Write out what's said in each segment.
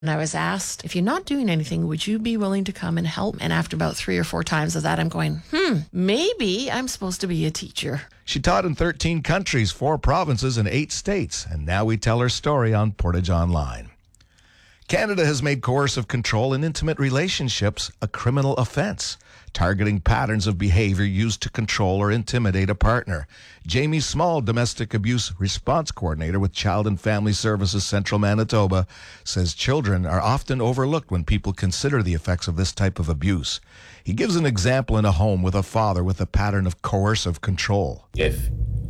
And I was asked, if you're not doing anything, would you be willing to come and help? And after about 3 or 4 times of that, I'm going, maybe I'm supposed to be a teacher. She taught in 13 countries, 4 provinces, and 8 states. And now we tell her story on Portage Online. Canada has made coercive control in intimate relationships a criminal offense, targeting patterns of behavior used to control or intimidate a partner. Jamie Small, Domestic Abuse Response Coordinator with Child and Family Services Central Manitoba, says children are often overlooked when people consider the effects of this type of abuse. He gives an example in a home with a father with a pattern of coercive control. If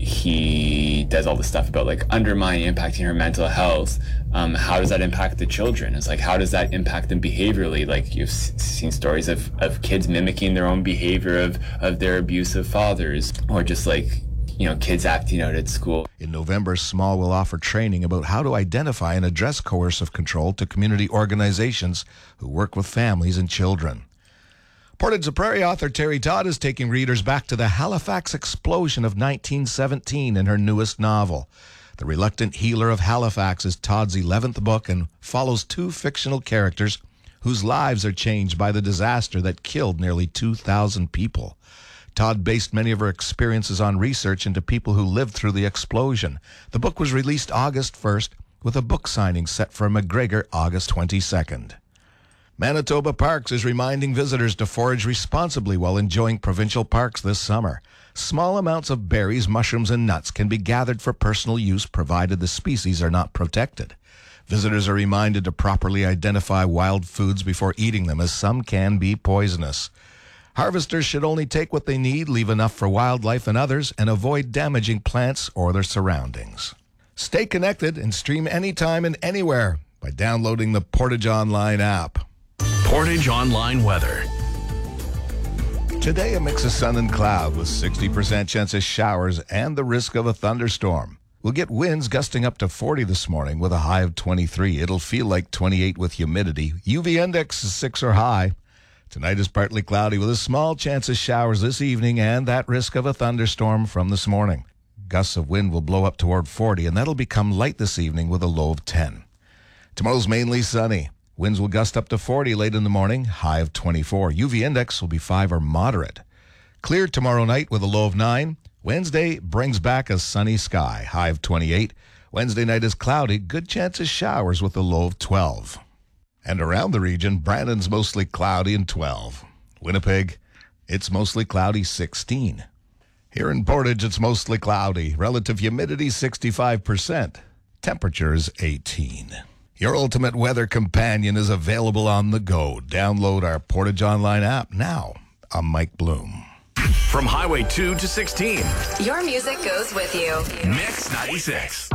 he does all this stuff about like undermining, impacting her mental health, how does that impact the children? It's like, how does that impact them behaviorally? Like, you've seen stories of kids mimicking their own behavior of their abusive fathers, or just like, kids acting out at school. In November, Small will offer training about how to identify and address coercive control to community organizations who work with families and children. Portage la Prairie author Terry Todd is taking readers back to the Halifax explosion of 1917 in her newest novel. The Reluctant Healer of Halifax is Todd's 11th book and follows 2 fictional characters whose lives are changed by the disaster that killed nearly 2,000 people. Todd based many of her experiences on research into people who lived through the explosion. The book was released August 1st with a book signing set for McGregor August 22nd. Manitoba Parks is reminding visitors to forage responsibly while enjoying provincial parks this summer. Small amounts of berries, mushrooms, and nuts can be gathered for personal use provided the species are not protected. Visitors are reminded to properly identify wild foods before eating them, as some can be poisonous. Harvesters should only take what they need, leave enough for wildlife and others, and avoid damaging plants or their surroundings. Stay connected and stream anytime and anywhere by downloading the Portage Online app. Portage Online weather. Today, a mix of sun and cloud with 60% chance of showers and the risk of a thunderstorm. We'll get winds gusting up to 40 this morning with a high of 23. It'll feel like 28 with humidity. UV index is 6 or high. Tonight is partly cloudy with a small chance of showers this evening and that risk of a thunderstorm from this morning. Gusts of wind will blow up toward 40, and that'll become light this evening with a low of 10. Tomorrow's mainly sunny. Winds will gust up to 40 late in the morning, high of 24. UV index will be 5 or moderate. Clear tomorrow night with a low of 9. Wednesday brings back a sunny sky, high of 28. Wednesday night is cloudy, good chance of showers with a low of 12. And around the region, Brandon's mostly cloudy and 12. Winnipeg, it's mostly cloudy, 16. Here in Portage, it's mostly cloudy. Relative humidity, 65%. Temperatures, 18. Your ultimate weather companion is available on the go. Download our Portage Online app now. I'm Mike Bloom. From Highway 2 to 16. Your music goes with you. Mix 96.